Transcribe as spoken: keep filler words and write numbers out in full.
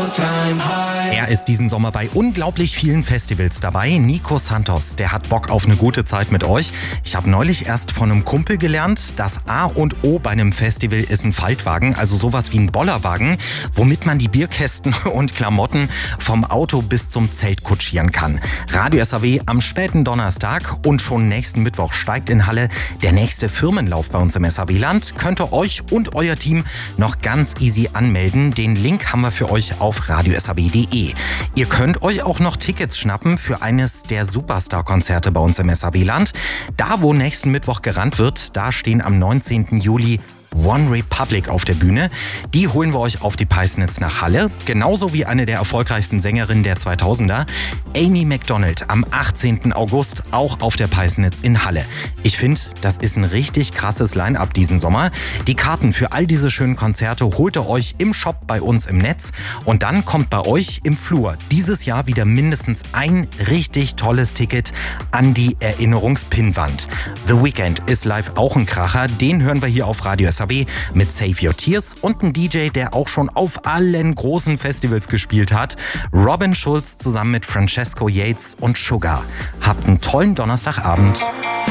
Er ist diesen Sommer bei unglaublich vielen Festivals dabei. Nico Santos, der hat Bock auf eine gute Zeit mit euch. Ich habe neulich erst von einem Kumpel gelernt, das A und O bei einem Festival ist ein Faltwagen, also sowas wie ein Bollerwagen, womit man die Bierkästen und Klamotten vom Auto bis zum Zelt kutschieren kann. Radio S A W am späten Donnerstag und schon nächsten Mittwoch steigt in Halle der nächste Firmenlauf bei uns im S A W-Land. Könnt ihr euch und euer Team noch ganz easy anmelden. Den Link haben wir für euch auf radio s a w punkt d e. Ihr könnt euch auch noch Tickets schnappen für eines der Superstar-Konzerte bei uns im S A W-Land. Da, wo nächsten Mittwoch gerannt wird, da stehen am neunzehnten Juli One Republic auf der Bühne. Die holen wir euch auf die Peisnitz nach Halle. Genauso wie eine der erfolgreichsten Sängerinnen der zweitausender, Amy Macdonald, am achtzehnten August auch auf der Peisnitz in Halle. Ich finde, das ist ein richtig krasses Line-Up diesen Sommer. Die Karten für all diese schönen Konzerte holt ihr euch im Shop bei uns im Netz. Und dann kommt bei euch im Flur dieses Jahr wieder mindestens ein richtig tolles Ticket an die Erinnerungspinnwand. The Weeknd ist live auch ein Kracher. Den hören wir hier auf Radio S A W mit Save Your Tears und ein D J, der auch schon auf allen großen Festivals gespielt hat. Robin Schulz zusammen mit Francesco Yates und Sugar. Habt einen tollen Donnerstagabend.